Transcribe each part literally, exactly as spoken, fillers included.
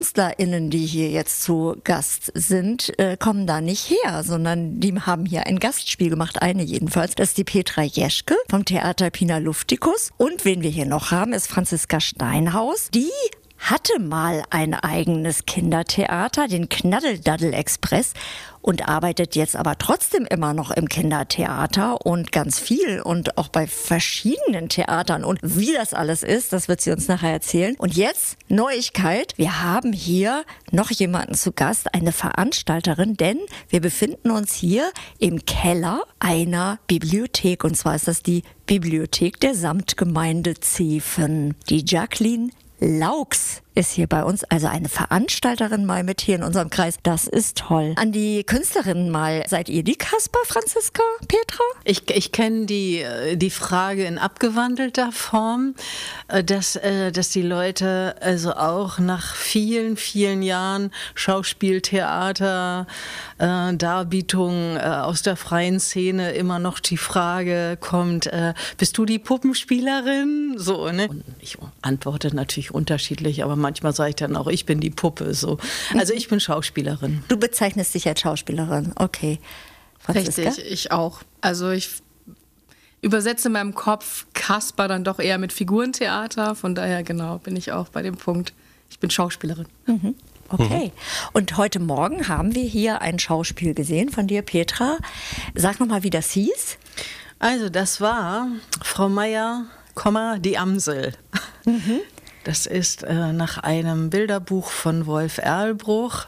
KünstlerInnen, die hier jetzt zu Gast sind, äh, kommen da nicht her, sondern die haben hier ein Gastspiel gemacht, eine jedenfalls. Das ist die Petra Jeschke vom Theater Pina Lufticus. Und wen wir hier noch haben, ist Franziska Steinhaus. Die hatte mal ein eigenes Kindertheater, den Knaddeldaddel-Express, und arbeitet jetzt aber trotzdem immer noch im Kindertheater und ganz viel und auch bei verschiedenen Theatern. Und wie das alles ist, das wird sie uns nachher erzählen. Und jetzt Neuigkeit, wir haben hier noch jemanden zu Gast, eine Veranstalterin, denn wir befinden uns hier im Keller einer Bibliothek. Und zwar ist das die Bibliothek der Samtgemeinde Zeven. Die Jacqueline Laux ist hier bei uns, also eine Veranstalterin mal mit hier in unserem Kreis. Das ist toll. An die Künstlerinnen mal, seid ihr die Kasper, Franziska, Petra? Ich, ich kenne die, die Frage in abgewandelter Form, dass, dass die Leute also auch nach vielen, vielen Jahren Schauspieltheater, äh, Darbietungen äh, aus der freien Szene immer noch die Frage kommt, äh, bist du die Puppenspielerin? So, ne? Und ich antworte natürlich unterschiedlich, aber manchmal sage ich dann auch, ich bin die Puppe. So. Also ich bin Schauspielerin. Du bezeichnest dich als Schauspielerin, okay. Franziska? Richtig, ich auch. Also ich übersetze in meinem Kopf Kasper dann doch eher mit Figurentheater. Von daher genau bin ich auch bei dem Punkt, ich bin Schauspielerin. Mhm. Okay. Mhm. Und heute Morgen haben wir hier ein Schauspiel gesehen von dir, Petra. Sag nochmal, wie das hieß. Also das war Frau Meier, die Amsel. Mhm. Das ist äh, nach einem Bilderbuch von Wolf Erlbruch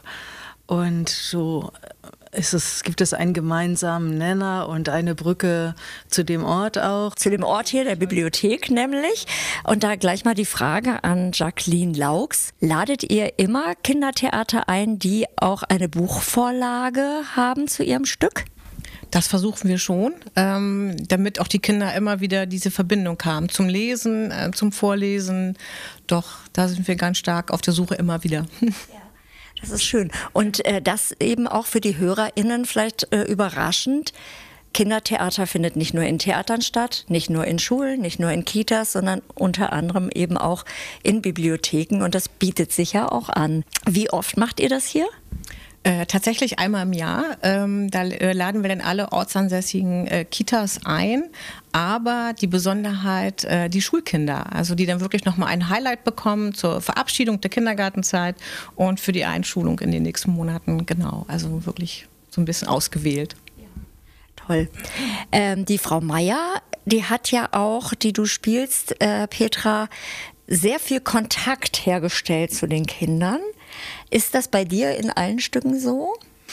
und so ist es, gibt es einen gemeinsamen Nenner und eine Brücke zu dem Ort auch. Zu dem Ort hier, der Bibliothek nämlich. Und da gleich mal die Frage an Jacqueline Laux. Ladet ihr immer Kindertheater ein, die auch eine Buchvorlage haben zu ihrem Stück? Das versuchen wir schon, ähm, damit auch die Kinder immer wieder diese Verbindung haben zum Lesen, äh, zum Vorlesen. Doch, da sind wir ganz stark auf der Suche immer wieder. Ja, das ist schön. Und äh, das eben auch für die HörerInnen vielleicht äh, überraschend. Kindertheater findet nicht nur in Theatern statt, nicht nur in Schulen, nicht nur in Kitas, sondern unter anderem eben auch in Bibliotheken. Und das bietet sich ja auch an. Wie oft macht ihr das hier? Äh, tatsächlich einmal im Jahr. Ähm, da äh, laden wir dann alle ortsansässigen äh, Kitas ein. Aber die Besonderheit, äh, die Schulkinder, also die dann wirklich nochmal ein Highlight bekommen zur Verabschiedung der Kindergartenzeit und für die Einschulung in den nächsten Monaten. Genau, also wirklich so ein bisschen ausgewählt. Ja. Toll. Ähm, die Frau Meier, die hat ja auch, die du spielst, äh, Petra, sehr viel Kontakt hergestellt zu den Kindern. Ist das bei dir in allen Stücken so?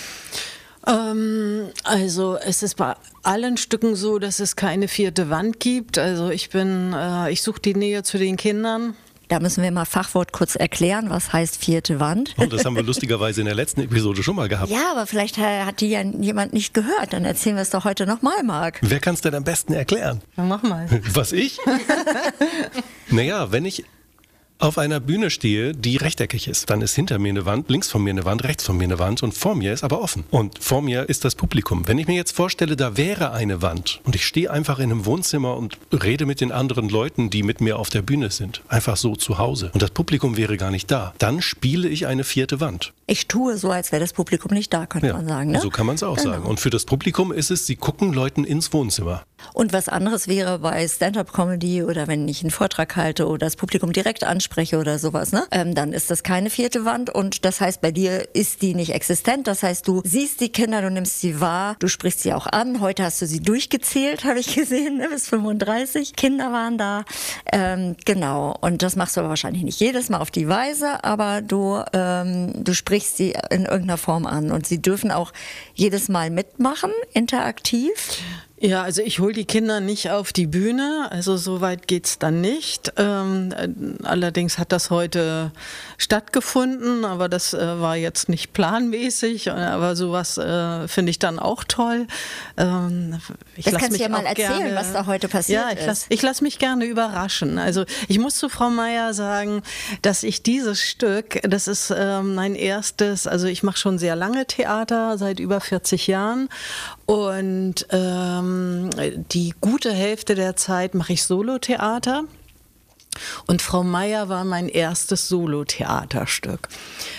Ähm, also es ist bei allen Stücken so, dass es keine vierte Wand gibt. Also ich bin, äh, ich suche die Nähe zu den Kindern. Da müssen wir mal Fachwort kurz erklären, was heißt vierte Wand. Oh, das haben wir lustigerweise in der letzten Episode schon mal gehabt. Ja, aber vielleicht hat die ja jemand nicht gehört. Dann erzählen wir es doch heute nochmal, Marc. Wer kann es denn am besten erklären? Ja, mach mal. Was, ich? Naja, wenn ich auf einer Bühne stehe, die rechteckig ist, dann ist hinter mir eine Wand, links von mir eine Wand, rechts von mir eine Wand und vor mir ist aber offen. Und vor mir ist das Publikum. Wenn ich mir jetzt vorstelle, da wäre eine Wand und ich stehe einfach in einem Wohnzimmer und rede mit den anderen Leuten, die mit mir auf der Bühne sind, einfach so zu Hause, und das Publikum wäre gar nicht da, dann spiele ich eine vierte Wand. Ich tue so, als wäre das Publikum nicht da, könnte ja, man sagen. Ne? So kann man es auch genau. sagen. Und für das Publikum ist es, sie gucken Leuten ins Wohnzimmer. Und was anderes wäre bei Stand-up-Comedy oder wenn ich einen Vortrag halte oder das Publikum direkt anspreche oder sowas, ne? Ähm, dann ist das keine vierte Wand und das heißt, bei dir ist die nicht existent. Das heißt, du siehst die Kinder, du nimmst sie wahr, du sprichst sie auch an. Heute hast du sie durchgezählt, habe ich gesehen, ne? Bis fünfunddreißig Kinder waren da. Ähm, genau, und das machst du aber wahrscheinlich nicht jedes Mal auf die Weise, aber du, ähm, du sprichst sie in irgendeiner Form an und sie dürfen auch jedes Mal mitmachen, interaktiv. Ja, also ich hole die Kinder nicht auf die Bühne, also so weit geht's dann nicht. Ähm, allerdings hat das heute stattgefunden, aber das äh, war jetzt nicht planmäßig, aber sowas äh, finde ich dann auch toll. Ähm, ich das lass kannst mich du ja mal erzählen, gerne, was da heute passiert ja, ich lass, ist. Ich lasse mich gerne überraschen. Also ich muss zu Frau Meier sagen, dass ich dieses Stück, das ist ähm, mein erstes, also ich mache schon sehr lange Theater, seit über vierzig Jahren und ähm, die gute Hälfte der Zeit mache ich Solotheater und Frau Meier war mein erstes Solotheaterstück.